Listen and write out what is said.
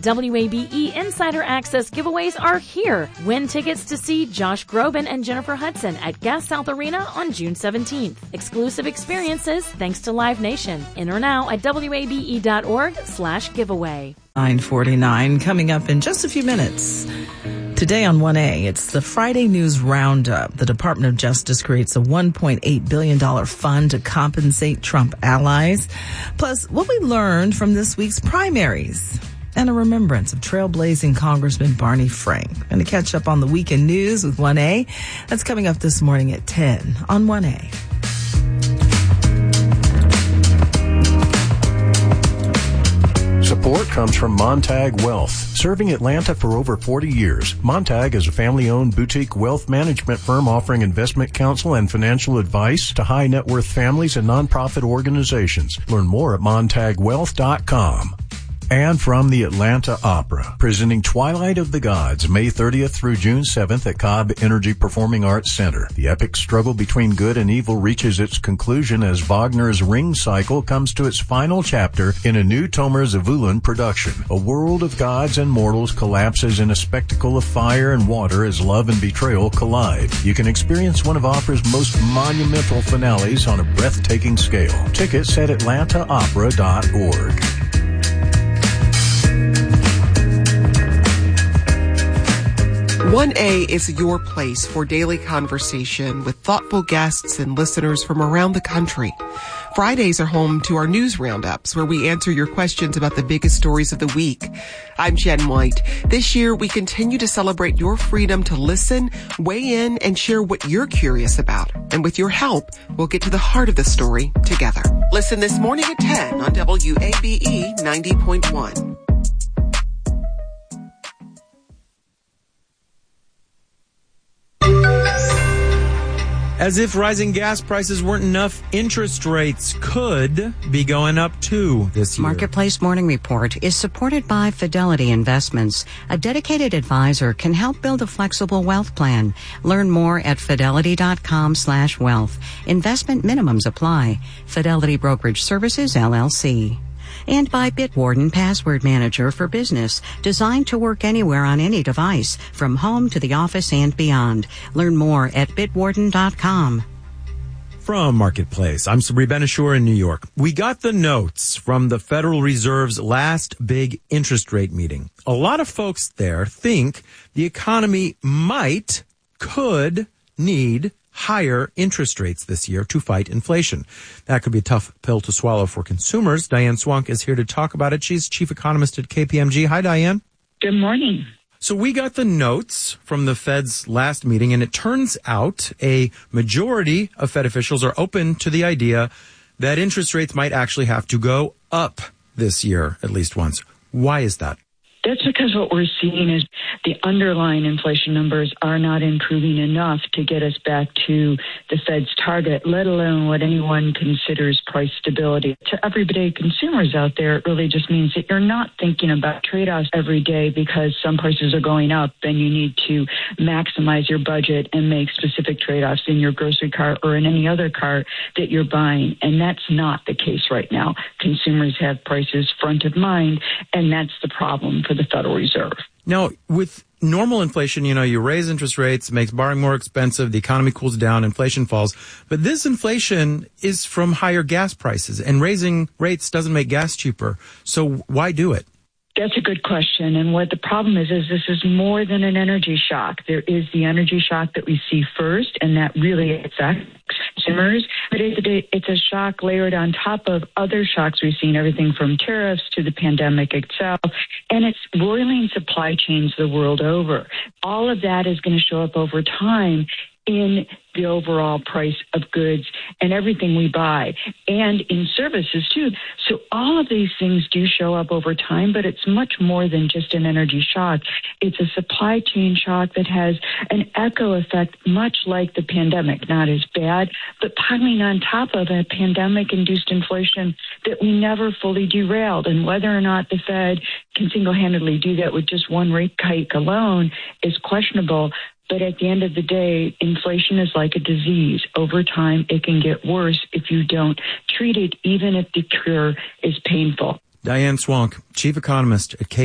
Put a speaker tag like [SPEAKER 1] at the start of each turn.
[SPEAKER 1] WABE Insider Access giveaways are here. Win tickets to see Josh Groban and Jennifer Hudson at Gas South Arena on June 17th. Exclusive experiences thanks to Live Nation. Enter now at wabe.org/giveaway.
[SPEAKER 2] 9:49 coming up in just a few minutes. Today on 1A, it's the Friday News Roundup. The Department of Justice creates a $1.8 billion fund to compensate Trump allies. Plus, what we learned from this week's primaries. And a remembrance of trailblazing Congressman Barney Frank. And to catch up on the weekend news with 1A, that's coming up this morning at 10 on 1A.
[SPEAKER 3] Support comes from Montag Wealth. Serving Atlanta for over 40 years, Montag is a family-owned boutique wealth management firm offering investment counsel and financial advice to high-net-worth families and nonprofit organizations. Learn more at montagwealth.com. And from the Atlanta Opera, presenting Twilight of the Gods, May 30th through June 7th at Cobb Energy Performing Arts Center. The epic struggle between good and evil reaches its conclusion as Wagner's Ring Cycle comes to its final chapter in a new Tomer Zavulun production. A world of gods and mortals collapses in a spectacle of fire and water as love and betrayal collide. You can experience one of opera's most monumental finales on a breathtaking scale. Tickets at atlantaopera.org.
[SPEAKER 4] 1A is your place for daily conversation with thoughtful guests and listeners from around the country. Fridays are home to our news roundups where we answer your questions about the biggest stories of the week. I'm Jen White. This year, we continue to celebrate your freedom to listen, weigh in, and share what you're curious about. And with your help, we'll get to the heart of the story together. Listen this morning at 10 on WABE 90.1.
[SPEAKER 5] As if rising gas prices weren't enough, interest rates could be going up too this year.
[SPEAKER 6] Marketplace Morning Report is supported by Fidelity Investments. A dedicated advisor can help build a flexible wealth plan. Learn more at fidelity.com/wealth. Investment minimums apply. Fidelity Brokerage Services, LLC. And by Bitwarden Password Manager for Business, designed to work anywhere on any device, from home to the office and beyond. Learn more at bitwarden.com.
[SPEAKER 5] From Marketplace, I'm Sabri Ben-Achour in New York. We got the notes from the Federal Reserve's last big interest rate meeting. A lot of folks there think the economy could need higher interest rates this year to fight inflation. That could be a tough pill to swallow for consumers. Diane Swonk is here to talk about it. She's chief economist at KPMG. Hi, Diane.
[SPEAKER 7] Good morning.
[SPEAKER 5] So we got the notes from the Fed's last meeting, and it turns out a majority of Fed officials are open to the idea that interest rates might actually have to go up this year at least once. Why is that?
[SPEAKER 7] That's because what we're seeing is the underlying inflation numbers are not improving enough to get us back to the Fed's target, let alone what anyone considers price stability. To everyday consumers out there, it really just means that you're not thinking about trade-offs every day because some prices are going up and you need to maximize your budget and make specific trade-offs in your grocery cart or in any other cart that you're buying. And that's not the case right now. Consumers have prices front of mind, and that's the problem for the Federal Reserve.
[SPEAKER 5] Now, with normal inflation, you raise interest rates, it makes borrowing more expensive, the economy cools down, inflation falls. But this inflation is from higher gas prices, and raising rates doesn't make gas cheaper. So why do it?
[SPEAKER 7] That's a good question. And what the problem is this is more than an energy shock. There is the energy shock that we see first, and that really affects consumers. But it's a shock layered on top of other shocks we've seen, everything from tariffs to the pandemic itself. And it's roiling supply chains the world over. All of that is going to show up over time in the overall price of goods and everything we buy, and in services too. So all of these things do show up over time, but it's much more than just an energy shock. It's a supply chain shock that has an echo effect, much like the pandemic, not as bad, but piling on top of a pandemic-induced inflation that we never fully derailed. And whether or not the Fed can single-handedly do that with just one rate hike alone is questionable. But at the end of the day, inflation is like a disease. Over time, it can get worse if you don't treat it, even if the cure is painful.
[SPEAKER 5] Diane Swonk, chief economist at